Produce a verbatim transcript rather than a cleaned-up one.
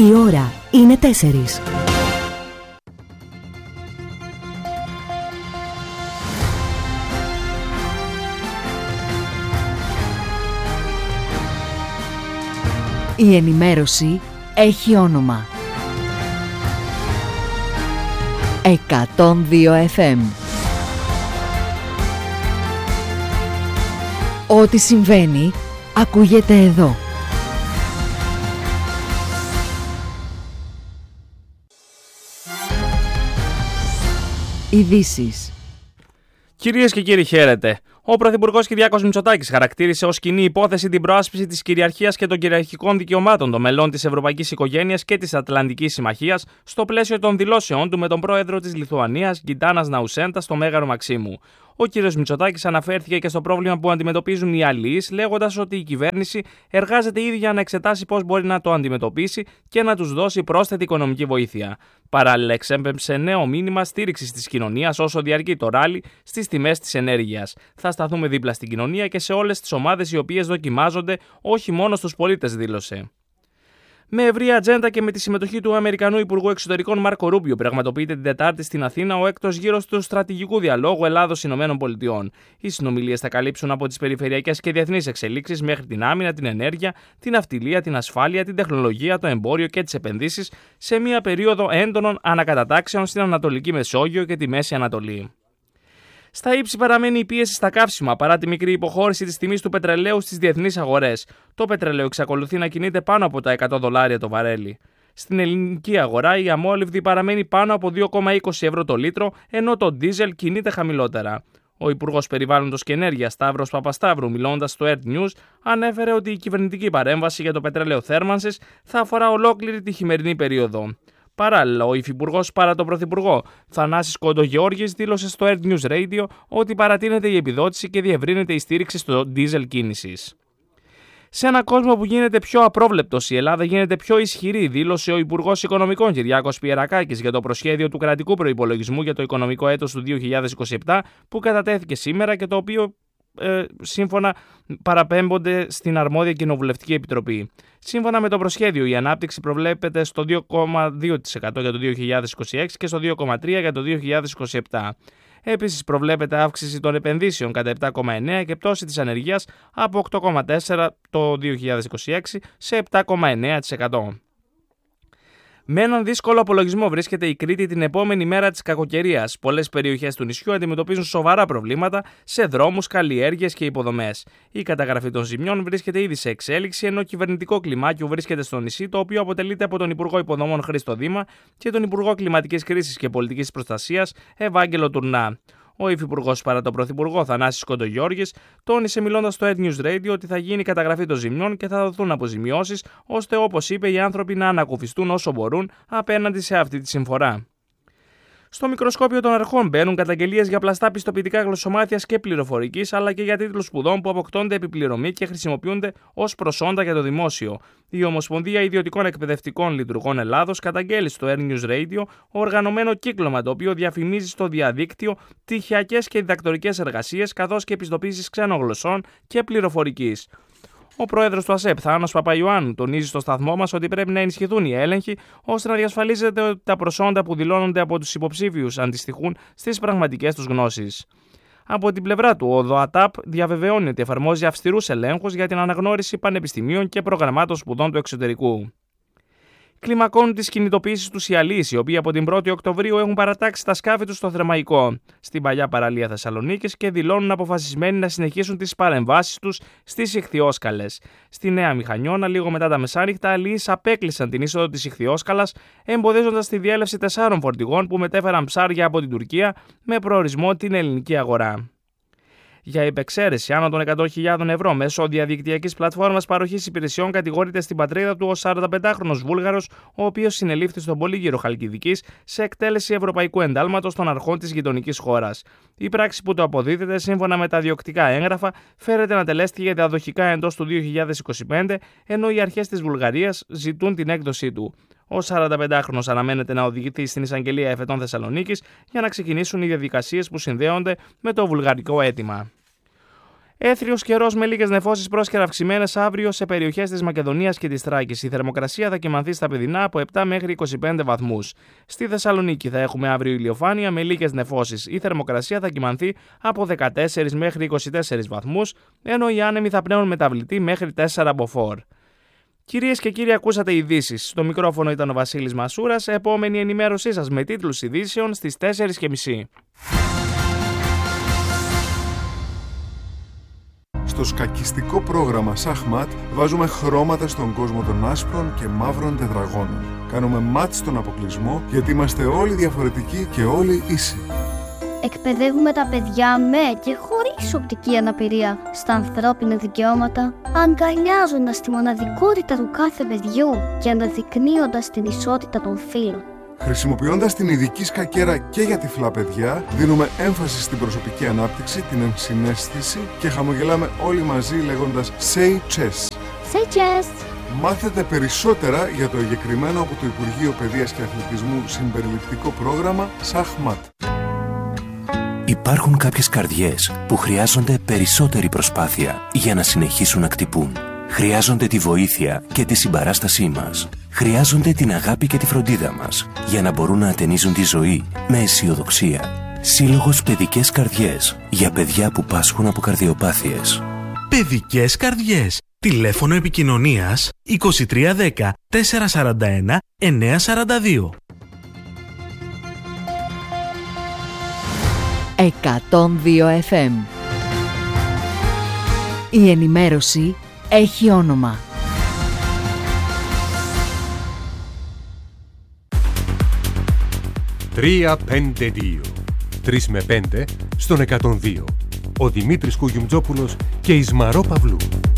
Η ώρα είναι τέσσερις. Η ενημέρωση έχει όνομα. εκατόν δύο εφ εμ. Ό,τι συμβαίνει, ακούγεται εδώ. Ειδήσεις. Κυρίες και κύριοι, χαίρετε. Ο Πρωθυπουργός Κυριάκος Μητσοτάκης χαρακτήρισε ως κοινή υπόθεση την προάσπιση της κυριαρχίας και των κυριαρχικών δικαιωμάτων των μελών της Ευρωπαϊκής Οικογένειας και της Ατλαντικής Συμμαχίας στο πλαίσιο των δηλώσεών του με τον πρόεδρο της Λιθουανίας, Γκιτάνας Ναουσέντα, στο Μέγαρο Μαξίμου. Ο κ. Μητσοτάκης αναφέρθηκε και στο πρόβλημα που αντιμετωπίζουν οι αλληλείς, λέγοντας ότι η κυβέρνηση εργάζεται ήδη για να εξετάσει πώς μπορεί να το αντιμετωπίσει και να τους δώσει πρόσθετη οικονομική βοήθεια. Παράλληλα, εξέμπεψε νέο μήνυμα στήριξης της κοινωνίας όσο διαρκεί το ράλι στις τιμές της ενέργειας. Θα σταθούμε δίπλα στην κοινωνία και σε όλες τις ομάδες οι οποίες δοκιμάζονται, όχι μόνο στους πολίτες, δήλωσε. Με ευρία ατζέντα και με τη συμμετοχή του Αμερικανού Υπουργού Εξωτερικών Μάρκο Ρούμπιο, πραγματοποιείται την Τετάρτη στην Αθήνα ο έκτος γύρος του στρατηγικού διαλόγου Ελλάδος-ΗΠΑ. Οι συνομιλίες θα καλύψουν από τις περιφερειακές και διεθνείς εξελίξεις μέχρι την άμυνα, την ενέργεια, την ναυτιλία, την ασφάλεια, την τεχνολογία, το εμπόριο και τις επενδύσεις σε μια περίοδο έντονων ανακατατάξεων στην Ανατολική Μεσόγειο και τη Μέση Ανατολή. Στα ύψη παραμένει η πίεση στα καύσιμα παρά τη μικρή υποχώρηση της τιμής του πετρελαίου στις διεθνείς αγορές. Το πετρελαίο εξακολουθεί να κινείται πάνω από τα εκατό δολάρια το βαρέλι. Στην ελληνική αγορά η αμόλυβδη παραμένει πάνω από δύο κόμμα είκοσι ευρώ το λίτρο, ενώ το ντίζελ κινείται χαμηλότερα. Ο Υπουργός Περιβάλλοντος και Ενέργειας Σταύρος Παπασταύρου, μιλώντας στο Earth News, ανέφερε ότι η κυβερνητική παρέμβαση για το πετρέλαιο θέρμανσης θα αφορά ολόκληρη τη χειμερινή περίοδο. Παράλληλα, ο Υφυπουργός παρά τον Πρωθυπουργό, Θανάσης Κοντογεώργης, δήλωσε στο Earth News Radio ότι παρατείνεται η επιδότηση και διευρύνεται η στήριξη στο ντίζελ κίνησης. Σε έναν κόσμο που γίνεται πιο απρόβλεπτος, η Ελλάδα γίνεται πιο ισχυρή, δήλωσε ο Υπουργός Οικονομικών Κυριάκος Πιερακάκης για το προσχέδιο του κρατικού προϋπολογισμού για το οικονομικό έτος του δύο χιλιάδες είκοσι επτά που κατατέθηκε σήμερα και το οποίο Ε, σύμφωνα παραπέμπονται στην αρμόδια Κοινοβουλευτική Επιτροπή. Σύμφωνα με το προσχέδιο, η ανάπτυξη προβλέπεται στο δύο κόμμα δύο τοις εκατό για το δύο χιλιάδες είκοσι έξι και στο δύο κόμμα τρία τοις εκατό για το δύο χιλιάδες είκοσι επτά. Επίσης, προβλέπεται αύξηση των επενδύσεων κατά επτά κόμμα εννέα τοις εκατό και πτώση της ανεργίας από οκτώ κόμμα τέσσερα τοις εκατό το δύο χιλιάδες είκοσι έξι σε επτά κόμμα εννέα τοις εκατό. Με έναν δύσκολο απολογισμό βρίσκεται η Κρήτη την επόμενη μέρα της κακοκαιρίας. Πολλές περιοχές του νησιού αντιμετωπίζουν σοβαρά προβλήματα σε δρόμους, καλλιέργειες και υποδομές. Η καταγραφή των ζημιών βρίσκεται ήδη σε εξέλιξη, ενώ κυβερνητικό κλιμάκιο βρίσκεται στο νησί, το οποίο αποτελείται από τον Υπουργό Υποδομών Χρήστο Δήμα και τον Υπουργό Κλιματικής Κρίσης και Πολιτικής Προστασίας Ευάγγελο Τουρνά. Ο Υφυπουργός παρά τον Πρωθυπουργό Θανάσης Κοντογεώργης τόνισε μιλώντας στο Earth News Radio ότι θα γίνει καταγραφή των ζημιών και θα δοθούν αποζημιώσεις, ώστε όπως είπε οι άνθρωποι να ανακουφιστούν όσο μπορούν απέναντι σε αυτή τη συμφορά. Στο μικροσκόπιο των αρχών μπαίνουν καταγγελίες για πλαστά πιστοποιητικά γλωσσομάθειας και πληροφορικής, αλλά και για τίτλους σπουδών που αποκτώνται επιπληρωμή και χρησιμοποιούνται ως προσόντα για το δημόσιο. Η Ομοσπονδία Ιδιωτικών Εκπαιδευτικών Λειτουργών Ελλάδος καταγγέλει στο Air News Radio οργανωμένο κύκλωμα το οποίο διαφημίζει στο διαδίκτυο πτυχιακές και διδακτορικές εργασίες καθώς και επιστοποίησεις ξένων γλωσσών και πληροφορικής. Ο πρόεδρος του ΑΣΕΠ, Θάνος Παπαϊωάννου, τονίζει στο σταθμό μας ότι πρέπει να ενισχυθούν οι έλεγχοι ώστε να διασφαλίζεται ότι τα προσόντα που δηλώνονται από τους υποψήφιους αντιστοιχούν στις πραγματικές τους γνώσεις. Από την πλευρά του, ο ΔΟΑΤΑΠ διαβεβαιώνει ότι εφαρμόζει αυστηρούς ελέγχους για την αναγνώριση πανεπιστημίων και προγραμμάτων σπουδών του εξωτερικού. Κλιμακώνουν τις κινητοποιήσεις τους οι αλλοίς, οι οποίοι από την πρώτη Οκτωβρίου έχουν παρατάξει τα σκάφη τους στο Θερμαϊκό, στην παλιά παραλία Θεσσαλονίκης και δηλώνουν αποφασισμένοι να συνεχίσουν τις παρεμβάσεις τους στις Ιχθυόσκαλες. Στη Νέα Μηχανιώνα, λίγο μετά τα μεσάνυχτα, αλλοίς απέκλεισαν την είσοδο της Ιχθυόσκαλας, εμποδίζοντας τη διέλευση τεσσάρων φορτηγών που μετέφεραν ψάρια από την Τουρκία με προορισμό την ελληνική αγορά. Για υπεξαίρεση άνω των εκατό χιλιάδες ευρώ μέσω διαδικτυακής πλατφόρμας παροχής υπηρεσιών κατηγορείται στην πατρίδα του ο σαρανταπεντάχρονος Βούλγαρος, ο οποίος συνελήφθη στον Πολύγυρο Χαλκιδικής σε εκτέλεση ευρωπαϊκού εντάλματος των αρχών της γειτονικής χώρας. Η πράξη που το αποδίδεται, σύμφωνα με τα διοκτικά έγγραφα, φέρεται να τελέστηκε για διαδοχικά εντός του δύο χιλιάδες είκοσι πέντε, ενώ οι αρχές της Βουλγαρίας ζητούν την έκδοσή του. Ο σαρανταπεντάχρονος αναμένεται να οδηγηθεί στην εισαγγελία εφετών Θεσσαλονίκης για να ξεκινήσουν οι διαδικασίες που συνδέονται με το βουλγαρικό αίτημα. Έθριος καιρός με λίγες νεφώσεις πρόσκαιρα αυξημένες αύριο σε περιοχές της Μακεδονίας και της Θράκης. Η θερμοκρασία θα κυμανθεί στα παιδινά από επτά μέχρι είκοσι πέντε βαθμούς. Στη Θεσσαλονίκη θα έχουμε αύριο ηλιοφάνεια με λίγες νεφώσεις. Η θερμοκρασία θα κυμανθεί από δεκατέσσερις μέχρι είκοσι τέσσερις βαθμούς, ενώ οι άνεμοι θα πνέουν μεταβλητή μέχρι τέσσερα μποφόρ. Κυρίες και κύριοι, ακούσατε ειδήσεις. Στο μικρόφωνο ήταν ο Βασίλης Μασούρας. Επόμενη ενημέρωσή σας με τίτλους ειδήσεων στις τέσσερις και μισή. Στο σκακιστικό πρόγραμμα Σαχμάτ βάζουμε χρώματα στον κόσμο των άσπρων και μαύρων τετραγώνων. Κάνουμε μάτ στον αποκλεισμό γιατί είμαστε όλοι διαφορετικοί και όλοι ίσοι. Εκπαιδεύουμε τα παιδιά με και χωρίς οπτική αναπηρία στα ανθρώπινα δικαιώματα, αγκαλιάζοντας τη μοναδικότητα του κάθε παιδιού και αναδεικνύοντας την ισότητα των φύλων. Χρησιμοποιώντας την ειδική σκακέρα και για τυφλά παιδιά, δίνουμε έμφαση στην προσωπική ανάπτυξη, την ενσυναίσθηση και χαμογελάμε όλοι μαζί λέγοντας Say Chess. Say Chess! Μάθετε περισσότερα για το εγκεκριμένο από το Υπουργείο Παιδείας και Αθλητισμού συμπεριληπτικό πρόγραμμα Σαχμάτ. Υπάρχουν κάποιες καρδιές που χρειάζονται περισσότερη προσπάθεια για να συνεχίσουν να χτυπούν. Χρειάζονται τη βοήθεια και τη συμπαράστασή μας. Χρειάζονται την αγάπη και τη φροντίδα μας για να μπορούν να ατενίζουν τη ζωή με αισιοδοξία. Σύλλογος Παιδικές Καρδιές για παιδιά που πάσχουν από καρδιοπάθειες. Παιδικές Καρδιές. Τηλέφωνο επικοινωνίας είκοσι τρία δέκα τετρακόσια σαράντα ένα εννιακόσια σαράντα δύο. εκατόν δύο εφ εμ. Η ενημέρωση έχει όνομα. τρία πέντε δύο. τρία με πέντε στον εκατόν δύο. Ο Δημήτρης Κουγιουμτζόπουλος και η Σμαρό Παυλού.